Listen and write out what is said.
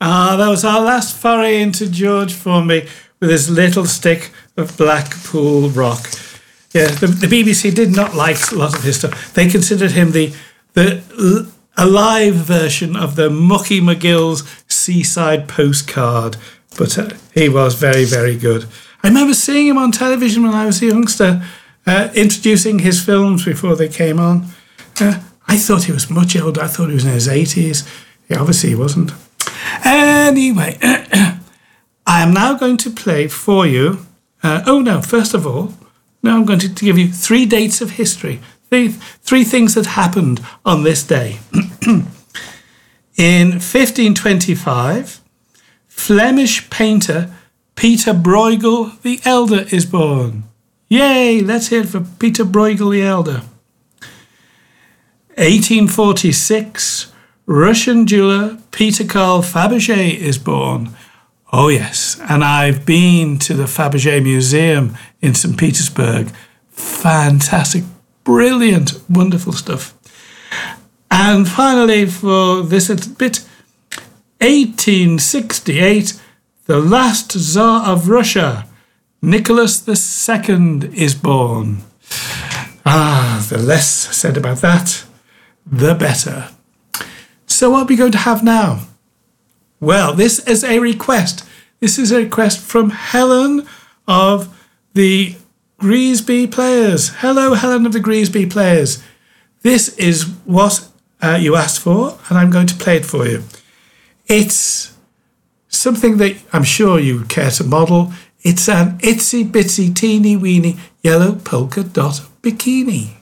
That was our last foray into George Formby with his little stick of Blackpool rock. Yeah, the BBC did not like a lot of his stuff. They considered him the alive version of the Mucky McGill's Seaside Postcard. But he was very, very good. I remember seeing him on television when I was a youngster, introducing his films before they came on. I thought he was much older. I thought he was in his 80s. Yeah, obviously he wasn't. Anyway, I am now going to play for you. First of all, now I'm going to give you 3 dates of history. Three things that happened on this day. In 1525, Flemish painter Peter Bruegel the Elder is born. Yay, let's hear it for Peter Bruegel the Elder. 1846, Russian jeweller Peter Carl Fabergé is born. Oh yes, and I've been to the Fabergé Museum in St. Petersburg. Fantastic, brilliant, wonderful stuff. And finally, for this bit, 1868, the last Tsar of Russia, Nicholas II, is born. The less said about that, the better. So what are we going to have now? Well, this is a request. This is a request from Helen of the Greasby Players. Hello, Helen of the Greasby Players. This is what you asked for, and I'm going to play it for you. It's something that I'm sure you would care to model. It's an itsy bitsy teeny weeny yellow polka dot bikini.